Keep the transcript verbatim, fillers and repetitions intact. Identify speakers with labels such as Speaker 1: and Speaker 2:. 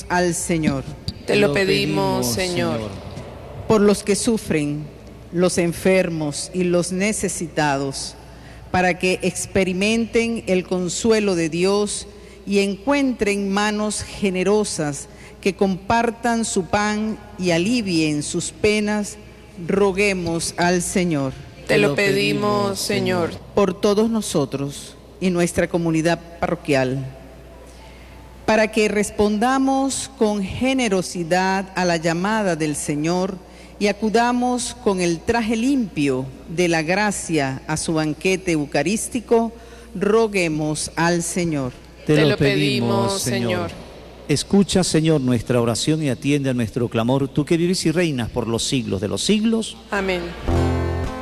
Speaker 1: al Señor.
Speaker 2: Te lo pedimos, Señor.
Speaker 1: Por los que sufren, los enfermos y los necesitados, para que experimenten el consuelo de Dios y encuentren manos generosas que compartan su pan y alivien sus penas, roguemos al Señor.
Speaker 2: Te lo pedimos, Señor.
Speaker 1: Por todos nosotros y nuestra comunidad parroquial, para que respondamos con generosidad a la llamada del Señor y acudamos con el traje limpio de la gracia a su banquete eucarístico, roguemos al Señor.
Speaker 2: Te, Te lo pedimos, Señor.
Speaker 3: Escucha, Señor, nuestra oración y atiende a nuestro clamor, tú que vives y reinas por los siglos de los siglos.
Speaker 2: Amén.